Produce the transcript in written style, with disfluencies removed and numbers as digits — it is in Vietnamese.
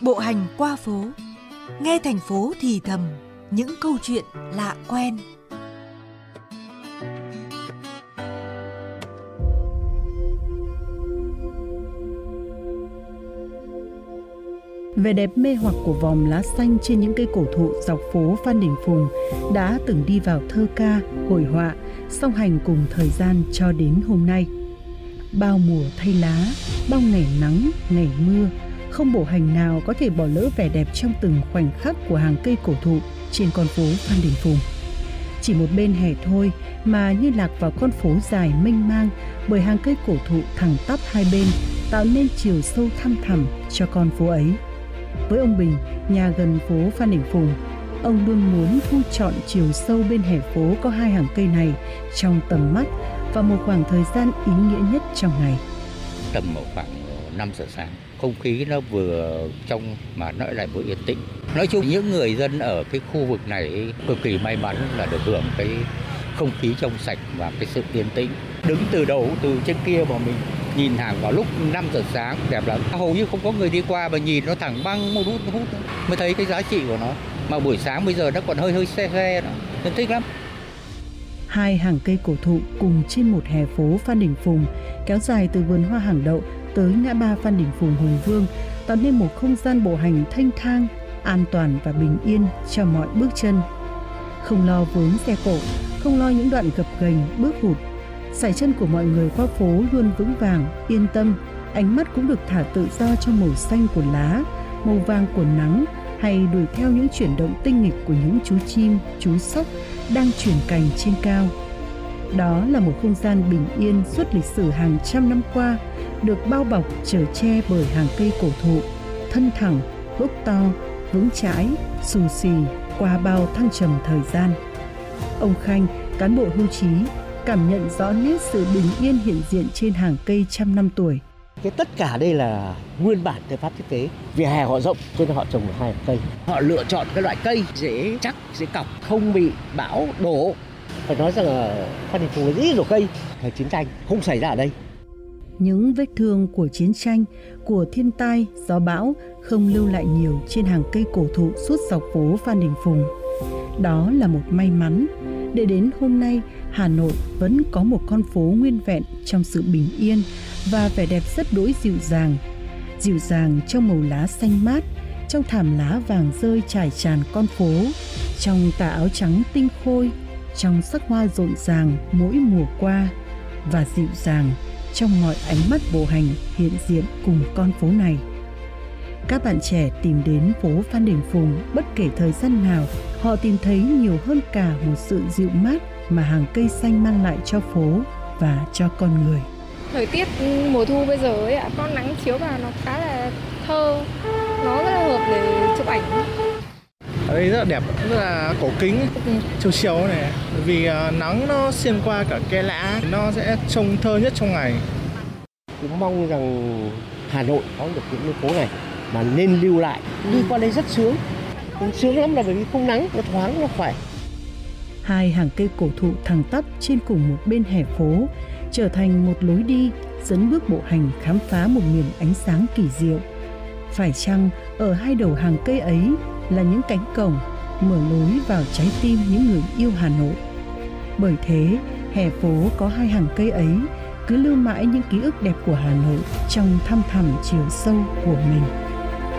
Bộ hành qua phố, nghe thành phố thì thầm những câu chuyện lạ quen. Vẻ đẹp mê hoặc của vòm lá xanh trên những cây cổ thụ dọc phố Phan Đình Phùng đã từng đi vào thơ ca, hội họa, song hành cùng thời gian cho đến hôm nay. Bao mùa thay lá, bao ngày nắng, ngày mưa, không bộ hành nào có thể bỏ lỡ vẻ đẹp trong từng khoảnh khắc của hàng cây cổ thụ trên con phố Phan Đình Phùng. Chỉ một bên hè thôi mà như lạc vào con phố dài mênh mang bởi hàng cây cổ thụ thẳng tắp hai bên, tạo nên chiều sâu thăm thẳm cho con phố ấy. Với ông Bình, nhà gần phố Phan Đình Phùng, ông luôn muốn thu trọn chiều sâu bên hè phố có hai hàng cây này trong tầm mắt vào một khoảng thời gian ý nghĩa nhất trong ngày. Tầm khoảng 5 giờ sáng, không khí nó vừa trong mà nó lại vừa yên tĩnh. Nói chung những người dân ở cái khu vực này cực kỳ may mắn là được hưởng cái không khí trong sạch và cái sự yên tĩnh. Đứng từ đầu từ trên kia mà mình nhìn hàng vào lúc 5 giờ sáng đẹp lắm. Hầu như không có người đi qua mà nhìn nó thẳng băng một hút mới thấy cái giá trị của nó. Mà buổi sáng bây giờ nó còn hơi xe đó. Nên thích lắm. Hai hàng cây cổ thụ cùng trên một hè phố Phan Đình Phùng kéo dài từ vườn hoa hàng đậu tới ngã ba Phan Đình Phùng Hùng Vương, tạo nên một không gian bộ hành thanh thang, an toàn và bình yên cho mọi bước chân. Không lo vướng xe cộ, không lo những đoạn gập ghềnh bước hụt. Sải chân của mọi người qua phố luôn vững vàng, yên tâm, ánh mắt cũng được thả tự do trong màu xanh của lá, màu vàng của nắng, hay đuổi theo những chuyển động tinh nghịch của những chú chim, chú sóc đang chuyển cành trên cao. Đó là một không gian bình yên suốt lịch sử hàng trăm năm qua, được bao bọc chở che bởi hàng cây cổ thụ, thân thẳng, gốc to, vững chãi, xù xì qua bao thăng trầm thời gian. Ông Khanh, cán bộ hưu trí, cảm nhận rõ nét sự bình yên hiện diện trên hàng cây trăm năm tuổi. Tất cả đây là nguyên bản từ pháp thiết kế. Vỉa hè họ rộng cho nên họ trồng được hai cây. Họ lựa chọn cái loại cây dễ chắc, dễ cọc, không bị bão đổ. Phải nói rằng là Phan Đình Phùng là ít đổ cây. Thời chiến tranh không xảy ra ở đây. Những vết thương của chiến tranh, của thiên tai, gió bão không lưu lại nhiều trên hàng cây cổ thụ suốt dọc phố Phan Đình Phùng. Đó là một may mắn. Để đến hôm nay, Hà Nội vẫn có một con phố nguyên vẹn trong sự bình yên và vẻ đẹp rất đỗi dịu dàng trong màu lá xanh mát, trong thảm lá vàng rơi trải tràn con phố, trong tà áo trắng tinh khôi, trong sắc hoa rộn ràng mỗi mùa qua, và dịu dàng trong mọi ánh mắt bộ hành hiện diện cùng con phố này. Các bạn trẻ tìm đến phố Phan Đình Phùng bất kể thời gian nào, họ tìm thấy nhiều hơn cả một sự dịu mát mà hàng cây xanh mang lại cho phố và cho con người. Thời tiết mùa thu bây giờ ấy ạ, con nắng chiếu vào nó khá là thơ, nó rất là hợp để chụp ảnh. Ở đây rất là đẹp, rất là cổ kính, chiều này, bởi vì nắng nó xuyên qua cả cây lá, nó sẽ trông thơ nhất trong ngày. Cũng mong rằng Hà Nội có được những phố này mà nên lưu lại. Đi qua đây rất sướng lắm là bởi vì không nắng, nó thoáng, nó khỏe. Hai hàng cây cổ thụ thẳng tắp trên cùng một bên hè phố trở thành một lối đi dẫn bước bộ hành khám phá một miền ánh sáng kỳ diệu. Phải chăng ở hai đầu hàng cây ấy là những cánh cổng mở lối vào trái tim những người yêu Hà Nội? Bởi thế, hè phố có hai hàng cây ấy cứ lưu mãi những ký ức đẹp của Hà Nội trong thăm thẳm chiều sâu của mình.